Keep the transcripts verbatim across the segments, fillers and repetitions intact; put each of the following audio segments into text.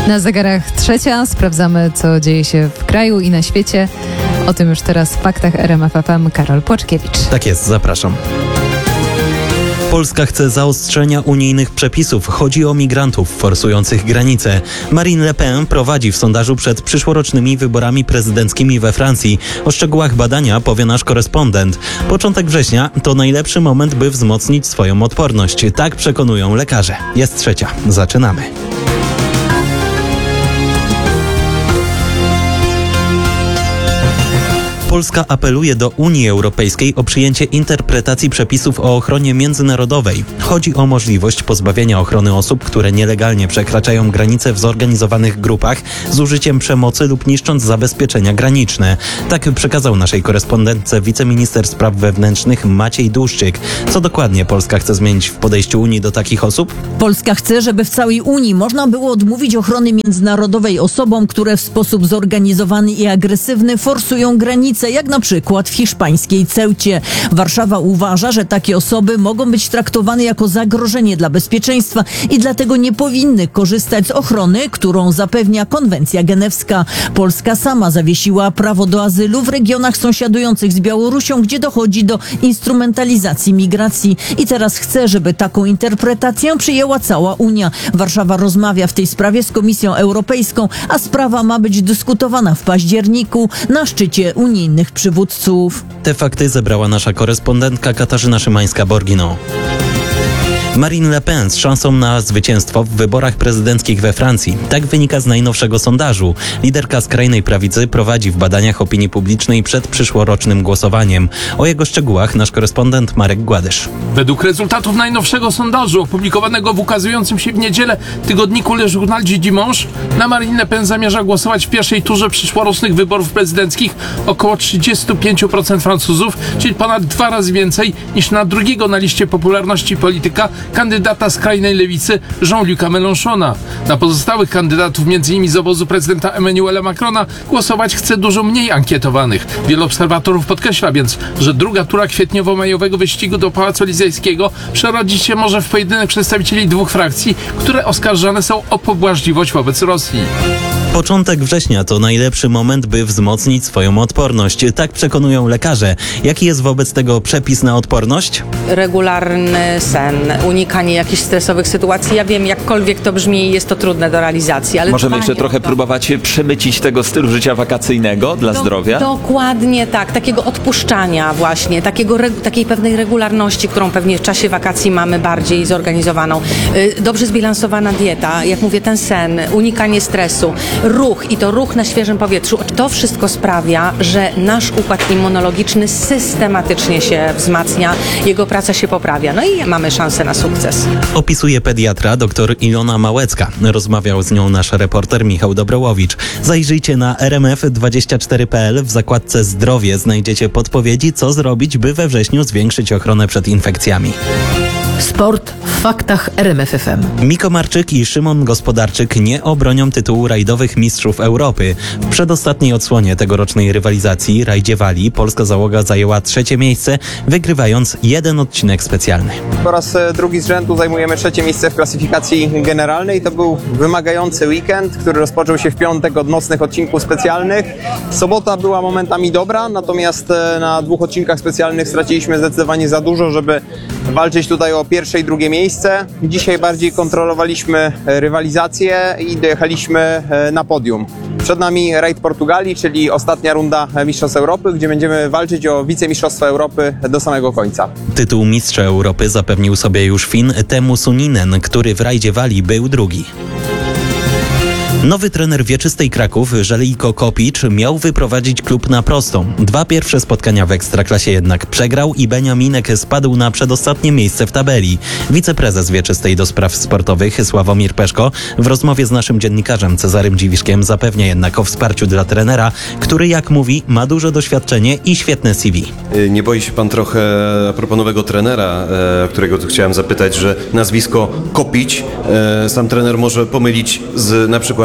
Na zegarach trzecia. Sprawdzamy, co dzieje się w kraju i na świecie. O tym już teraz w faktach R M F F M. Karol Płaczkiewicz. Tak jest, zapraszam. Polska chce zaostrzenia unijnych przepisów. Chodzi o migrantów forsujących granice. Marine Le Pen prowadzi w sondażu przed przyszłorocznymi wyborami prezydenckimi we Francji. O szczegółach badania powie nasz korespondent. Początek września to najlepszy moment, by wzmocnić swoją odporność. Tak przekonują lekarze. Jest trzecia. Zaczynamy. Polska apeluje do Unii Europejskiej o przyjęcie interpretacji przepisów o ochronie międzynarodowej. Chodzi o możliwość pozbawienia ochrony osób, które nielegalnie przekraczają granice w zorganizowanych grupach z użyciem przemocy lub niszcząc zabezpieczenia graniczne. Tak przekazał naszej korespondentce wiceminister spraw wewnętrznych Maciej Dłuszczyk. Co dokładnie Polska chce zmienić w podejściu Unii do takich osób? Polska chce, żeby w całej Unii można było odmówić ochrony międzynarodowej osobom, które w sposób zorganizowany i agresywny forsują granice, jak na przykład w hiszpańskiej Ceucie. Warszawa uważa, że takie osoby mogą być traktowane jako zagrożenie dla bezpieczeństwa i dlatego nie powinny korzystać z ochrony, którą zapewnia konwencja genewska. Polska sama zawiesiła prawo do azylu w regionach sąsiadujących z Białorusią, gdzie dochodzi do instrumentalizacji migracji. I teraz chce, żeby taką interpretację przyjęła cała Unia. Warszawa rozmawia w tej sprawie z Komisją Europejską, a sprawa ma być dyskutowana w październiku na szczycie unijnym przywódców. Te fakty zebrała nasza korespondentka Katarzyna Szymańska-Borginą. Marine Le Pen z szansą na zwycięstwo w wyborach prezydenckich we Francji. Tak wynika z najnowszego sondażu. Liderka skrajnej prawicy prowadzi w badaniach opinii publicznej przed przyszłorocznym głosowaniem. O jego szczegółach nasz korespondent Marek Gładysz. Według rezultatów najnowszego sondażu opublikowanego w ukazującym się w niedzielę tygodniku Le Journal du Dimanche, na Marine Le Pen zamierza głosować w pierwszej turze przyszłorocznych wyborów prezydenckich około trzydzieści pięć procent Francuzów, czyli ponad dwa razy więcej niż na drugiego na liście popularności polityka, kandydata skrajnej lewicy Jean-Luca Mélenchona. Na pozostałych kandydatów, między innymi z obozu prezydenta Emmanuela Macrona, głosować chce dużo mniej ankietowanych. Wielu obserwatorów podkreśla więc, że druga tura kwietniowo-majowego wyścigu do Pałacu Elizejskiego przerodzić się może w pojedynek przedstawicieli dwóch frakcji, które oskarżane są o pobłażliwość wobec Rosji. Początek września to najlepszy moment, by wzmocnić swoją odporność. Tak przekonują lekarze. Jaki jest wobec tego przepis na odporność? Regularny sen, unikanie jakichś stresowych sytuacji. Ja wiem, jakkolwiek to brzmi, jest to trudne do realizacji. Ale możemy jeszcze trochę to... próbować przemycić tego stylu życia wakacyjnego dla do, zdrowia? Dokładnie tak. Takiego odpuszczania właśnie, takiego, takiej pewnej regularności, którą pewnie w czasie wakacji mamy bardziej zorganizowaną. Dobrze zbilansowana dieta, jak mówię, ten sen, unikanie stresu, ruch i to ruch na świeżym powietrzu. To wszystko sprawia, że nasz układ immunologiczny systematycznie się wzmacnia, jego praca się poprawia. No i mamy szansę na sukces. Opisuje pediatra dr Ilona Małecka. Rozmawiał z nią nasz reporter Michał Dobrołowicz. Zajrzyjcie na r m f dwadzieścia cztery kropka p l. W zakładce zdrowie znajdziecie podpowiedzi, co zrobić, by we wrześniu zwiększyć ochronę przed infekcjami. Sport w faktach R M F F M. Miko Marczyk i Szymon Gospodarczyk nie obronią tytułu rajdowych mistrzów Europy. W przedostatniej odsłonie tegorocznej rywalizacji Rajdzie Walii polska załoga zajęła trzecie miejsce, wygrywając jeden odcinek specjalny. Po raz drugi z rzędu zajmujemy trzecie miejsce w klasyfikacji generalnej. To był wymagający weekend, który rozpoczął się w piątek od nocnych odcinków specjalnych. Sobota była momentami dobra, natomiast na dwóch odcinkach specjalnych straciliśmy zdecydowanie za dużo, żeby walczyć tutaj o pierwsze i drugie miejsce. Dzisiaj bardziej kontrolowaliśmy rywalizację i dojechaliśmy na podium. Przed nami rajd Portugalii, czyli ostatnia runda Mistrzostw Europy, gdzie będziemy walczyć o wicemistrzostwa Europy do samego końca. Tytuł mistrza Europy zapewnił sobie już Fin Teemu Suninen, który w rajdzie Walii był drugi. Nowy trener Wieczystej Kraków, Żeljko Kopicz, miał wyprowadzić klub na prostą. Dwa pierwsze spotkania w Ekstraklasie jednak przegrał i Beniaminek spadł na przedostatnie miejsce w tabeli. Wiceprezes Wieczystej do spraw sportowych Sławomir Peszko w rozmowie z naszym dziennikarzem Cezarym Dziwiszkiem zapewnia jednak o wsparciu dla trenera, który, jak mówi, ma duże doświadczenie i świetne C V. Nie boi się pan trochę, a propos nowego trenera, którego tu chciałem zapytać, że nazwisko Kopić sam trener może pomylić z na przykład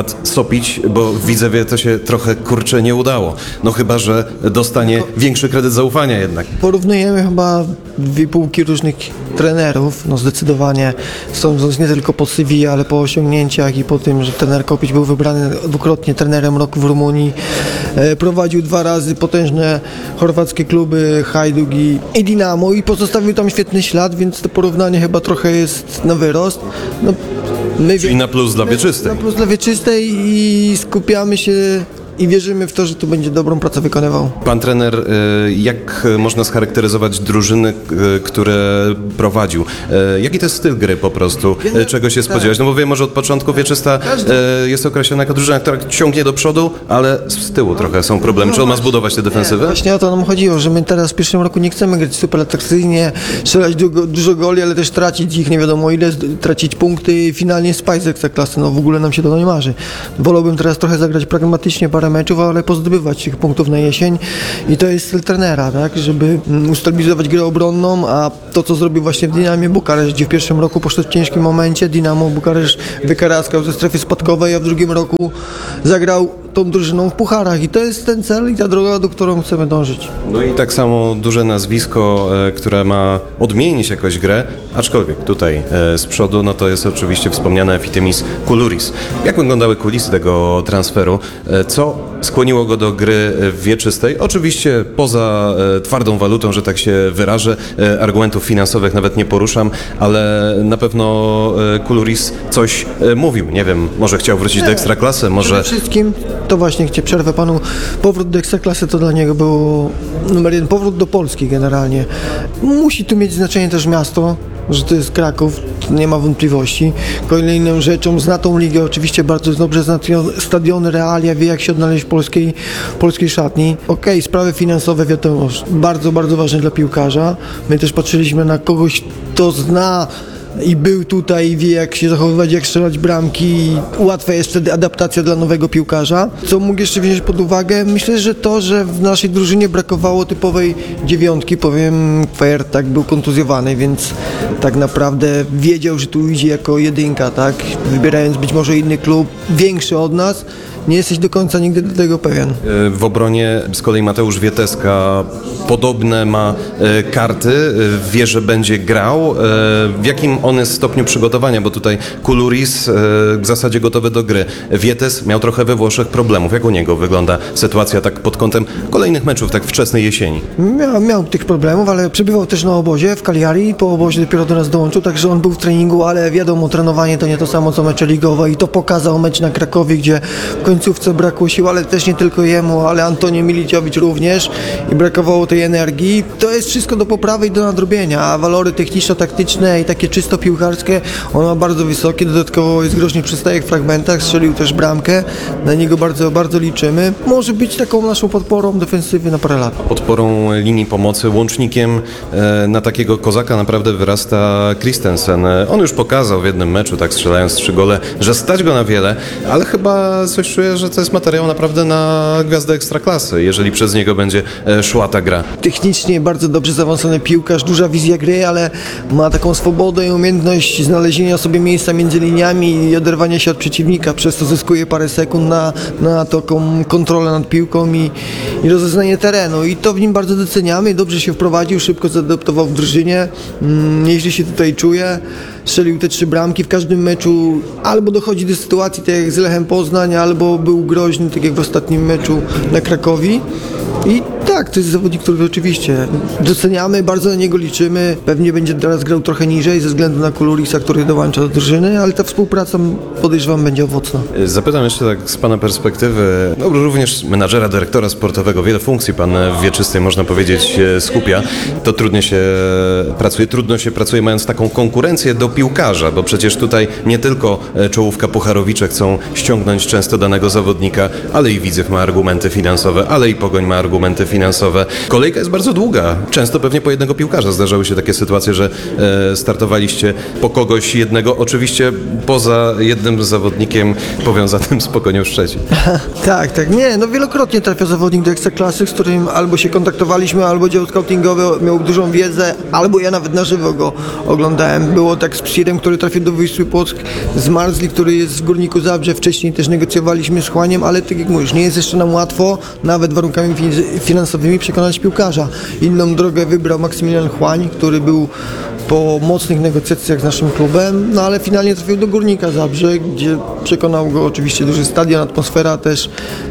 przykład Sopić, bo w Widzewie to się trochę, kurczę, nie udało. No chyba, że dostanie większy kredyt zaufania jednak. Porównujemy chyba dwie półki różnych trenerów, no zdecydowanie sądząc nie tylko po C V, ale po osiągnięciach i po tym, że trener Kopić był wybrany dwukrotnie trenerem roku w Rumunii, e, prowadził dwa razy potężne chorwackie kluby Hajduk i, i Dinamo i pozostawił tam świetny ślad, więc to porównanie chyba trochę jest na wyrost. No, my Czyli na plus dla Wieczystej. Na plus dla Wieczystej i skupiamy się i wierzymy w to, że to będzie dobrą pracę wykonywał. Pan trener, jak można scharakteryzować drużyny, które prowadził? Jaki to jest styl gry po prostu? Czego się spodziewać? No bo wiem, może od początku Wieczysta jest określona jako drużyna, która ciągnie do przodu, ale z tyłu trochę są problemy. Czy on ma zbudować tę defensywę? Właśnie o to nam chodziło, że my teraz w pierwszym roku nie chcemy grać super atrakcyjnie, strzelać dużo, dużo goli, ale też tracić ich nie wiadomo ile, tracić punkty i finalnie spaść z Ekstraklasy. No w ogóle nam się to nie marzy. Wolałbym teraz trochę zagrać pragmatycznie, parę meczów, ale pozdobywać tych punktów na jesień i to jest cel trenera, tak, żeby ustabilizować grę obronną, a to co zrobił właśnie w Dynamie Bukareszt, gdzie w pierwszym roku poszedł w ciężkim momencie, Dynamo Bukareszt wykaraskał ze strefy spadkowej, a w drugim roku zagrał tą drużyną w pucharach i to jest ten cel i ta droga, do którą chcemy dążyć. No i tak samo duże nazwisko, e, które ma odmienić jakoś grę, aczkolwiek tutaj e, z przodu, no to jest oczywiście wspomniany Efitimis Koulouris. Jak wyglądały kulisy tego transferu? E, co skłoniło go do gry w Wieczystej? Oczywiście poza e, twardą walutą, że tak się wyrażę, e, argumentów finansowych nawet nie poruszam, ale na pewno e, Koulouris coś e, mówił. Nie wiem, może chciał wrócić do Ekstraklasy, może... Przede wszystkim to właśnie, gdzie przerwę panu, powrót do Ekstraklasy to dla niego było numer jeden, powrót do Polski generalnie. Musi tu mieć znaczenie też miasto, że to jest Kraków, nie ma wątpliwości. Kolejną rzeczą, zna tą ligę, oczywiście bardzo dobrze zna stadiony, realia, wie jak się odnaleźć w polskiej, polskiej szatni. Okej, okay, sprawy finansowe wiadomo, bardzo, bardzo ważne dla piłkarza. My też patrzyliśmy na kogoś, kto zna i był tutaj i wie jak się zachowywać, jak strzelać bramki i łatwa jest wtedy adaptacja dla nowego piłkarza. Co mógł jeszcze wziąć pod uwagę? Myślę, że to, że w naszej drużynie brakowało typowej dziewiątki, powiem fair, tak, był kontuzjowany, więc tak naprawdę wiedział, że tu idzie jako jedynka, tak, wybierając być może inny klub, większy od nas. Nie jesteś do końca nigdy do tego pewien. W obronie z kolei Mateusz Wieteska podobne ma karty, wie, że będzie grał. W jakim on jest stopniu przygotowania, bo tutaj Koulouris w zasadzie gotowy do gry. Wietes miał trochę we Włoszech problemów. Jak u niego wygląda sytuacja tak pod kątem kolejnych meczów, tak wczesnej jesieni? Miał, miał tych problemów, ale przebywał też na obozie w Cagliari. Po obozie dopiero do nas dołączył, także on był w treningu, ale wiadomo, trenowanie to nie to samo co mecze ligowe i to pokazał mecz na Krakowie, gdzie w końcówce brakło sił, ale też nie tylko jemu, ale Antonio Miliciowicz również i brakowało tej energii. To jest wszystko do poprawy i do nadrobienia, a walory techniczno-taktyczne i takie czysto piłkarskie, on ma bardzo wysokie, dodatkowo jest groźny przystajek w fragmentach, strzelił też bramkę, na niego bardzo, bardzo liczymy. Może być taką naszą podporą defensywy na parę lat. Podporą linii pomocy, łącznikiem e, na takiego kozaka naprawdę wyrasta Christensen. On już pokazał w jednym meczu, tak strzelając trzy gole, że stać go na wiele, ale chyba coś czuję, że to jest materiał naprawdę na gwiazdę Ekstraklasy, jeżeli przez niego będzie e, szła ta gra. Technicznie bardzo dobrze zaawansowany piłkarz, duża wizja gry, ale ma taką swobodę i umiejętność znalezienia sobie miejsca między liniami i oderwania się od przeciwnika, przez to zyskuje parę sekund na, na taką kontrolę nad piłką i, i rozeznanie terenu i to w nim bardzo doceniamy, dobrze się wprowadził, szybko zaadaptował w drużynie, mm, nieźle się tutaj czuje, strzelił te trzy bramki w każdym meczu, albo dochodzi do sytuacji tak jak z Lechem Poznań, albo był groźny, tak jak w ostatnim meczu na Krakowi. I tak, to jest zawodnik, który oczywiście doceniamy, bardzo na niego liczymy. Pewnie będzie teraz grał trochę niżej ze względu na Koulourisa, który dołącza do drużyny, ale ta współpraca, podejrzewam, będzie owocna. Zapytam jeszcze tak z pana perspektywy, no, również menadżera, dyrektora sportowego, wiele funkcji pan w Wieczystej, można powiedzieć, skupia. To trudno się pracuje, trudno się pracuje mając taką konkurencję do piłkarza, bo przecież tutaj nie tylko czołówka pucharowicze chcą ściągnąć często danego zawodnika, ale i Widzew ma argumenty finansowe, ale i Pogoń ma argumenty finansowe. Kolejka jest bardzo długa. Często pewnie po jednego piłkarza zdarzały się takie sytuacje, że e, startowaliście po kogoś jednego, oczywiście poza jednym zawodnikiem powiązanym z Pokonią Szczecin. Tak, tak. Nie, no wielokrotnie trafia zawodnik do Ekstraklasy, z którym albo się kontaktowaliśmy, albo dział scoutingowy miał dużą wiedzę, albo ja nawet na żywo go oglądałem. Było tak z Psirem, który trafił do Wisły Płock, z Marzli, który jest w Górniku Zabrze. Wcześniej też negocjowaliśmy z Chłaniem, ale tak jak mówisz, nie jest jeszcze nam łatwo, nawet warunkami finansowymi, przekonać piłkarza. Inną drogę wybrał Maksymilian Chłań, który był po mocnych negocjacjach z naszym klubem, no ale finalnie trafił do Górnika Zabrze, gdzie przekonał go oczywiście duży stadion, atmosfera też,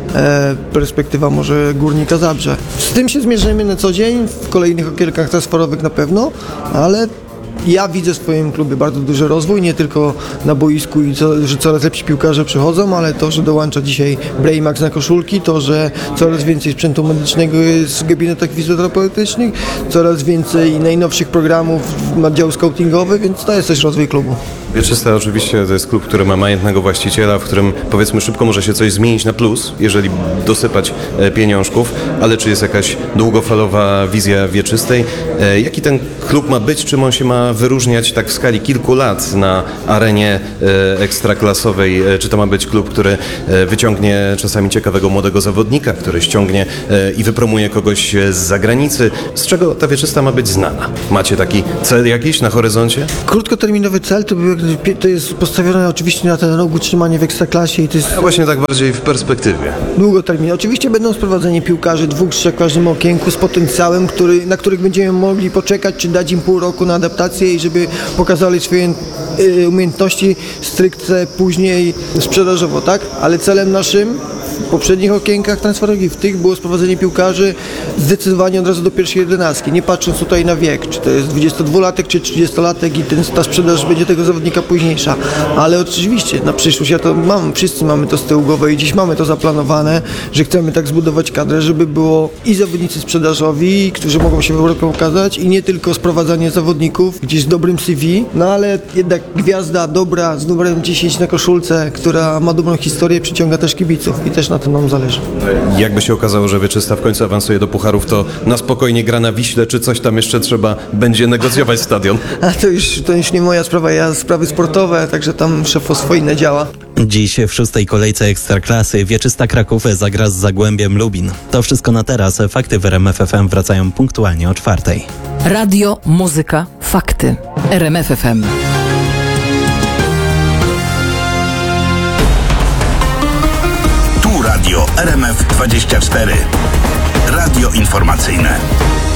e, perspektywa może Górnika Zabrze. Z tym się zmierzymy na co dzień, w kolejnych okienkach transferowych na pewno, ale ja widzę w swoim klubie bardzo duży rozwój, nie tylko na boisku i co, że coraz lepsi piłkarze przychodzą, ale to, że dołącza dzisiaj Braymax na koszulki, to, że coraz więcej sprzętu medycznego jest w gabinetach fizjoterapeutycznych, coraz więcej najnowszych programów ma dział scoutingowy, więc to jest też rozwój klubu. Wieczysta oczywiście to jest klub, który ma majętnego właściciela, w którym powiedzmy szybko może się coś zmienić na plus, jeżeli dosypać e, pieniążków, ale czy jest jakaś długofalowa wizja Wieczystej? E, jaki ten klub ma być, czym on się ma wyróżniać tak w skali kilku lat na arenie e, ekstraklasowej? E, czy to ma być klub, który e, wyciągnie czasami ciekawego młodego zawodnika, który ściągnie e, i wypromuje kogoś z zagranicy? Z czego ta Wieczysta ma być znana? Macie taki cel jakiś na horyzoncie? Krótkoterminowy cel to był to jest postawione oczywiście na ten rok utrzymanie w Ekstraklasie i to jest... A właśnie tak bardziej w perspektywie. Długoterminowy. Oczywiście będą sprowadzeni piłkarzy, dwóch, trzech w każdym okienku z potencjałem, który, na których będziemy mogli poczekać, czy dać im pół roku na adaptację i żeby pokazali swoje y, umiejętności stricte później sprzedażowo, tak? Ale celem naszym w poprzednich okienkach transferowych, w tych było sprowadzenie piłkarzy zdecydowanie od razu do pierwszej jedenastki, nie patrząc tutaj na wiek, czy to jest dwudziestodwulatek, czy trzydziestolatek i ten, ta sprzedaż będzie tego zawodnika późniejsza. Ale oczywiście na przyszłość, ja to mam, wszyscy mamy to z tyłu głowy i dziś mamy to zaplanowane, że chcemy tak zbudować kadrę, żeby było i zawodnicy sprzedażowi, którzy mogą się w Europie ukazać i nie tylko sprowadzanie zawodników gdzieś z dobrym C V, no ale jednak gwiazda dobra z numerem dziesięć na koszulce, która ma dobrą historię, przyciąga też kibiców i też na tym nam zależy. Jakby się okazało, że Wieczysta w końcu awansuje do pucharów, to na spokojnie gra na Wiśle, czy coś tam jeszcze trzeba będzie negocjować stadion? A to już, to już nie moja sprawa, ja sprawy sportowe, także tam szefo swoje działa. Dziś w szóstej kolejce Ekstraklasy Wieczysta Kraków zagra z Zagłębiem Lubin. To wszystko na teraz. Fakty w R M F F M wracają punktualnie o czwartej. Radio, muzyka, fakty. R M F F M. Tu radio R M F dwadzieścia cztery. Radio informacyjne.